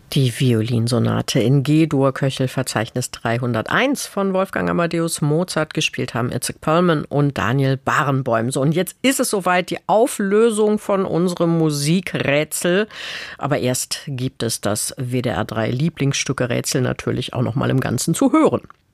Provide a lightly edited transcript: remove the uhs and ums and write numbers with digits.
Die Violinsonate in G-Dur, Köchel-Verzeichnis 301 von Wolfgang Amadeus Mozart, gespielt haben Itzhak Perlman und Daniel Barenboim. So, und jetzt ist es soweit, die Auflösung von unserem Musikrätsel. Aber erst gibt es das WDR 3 Lieblingsstücke-Rätsel natürlich auch noch mal im Ganzen zu hören.